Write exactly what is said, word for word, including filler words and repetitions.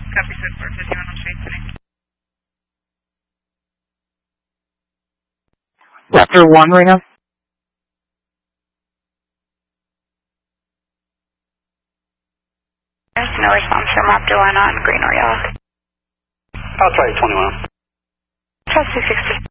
Copy, six four fifty-one on street today. Raptor one right now? There's no response from Raptor one on green or yellow. I'll try twenty-one. Try six sixty.